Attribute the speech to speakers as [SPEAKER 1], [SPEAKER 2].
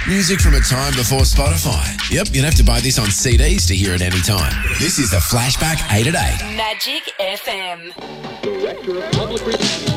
[SPEAKER 1] Music from a time before Spotify. Yep, you'd have to buy this on CDs to hear it any time. This is the Flashback 8 at 8.
[SPEAKER 2] Magic FM.
[SPEAKER 3] Director of Public Relations.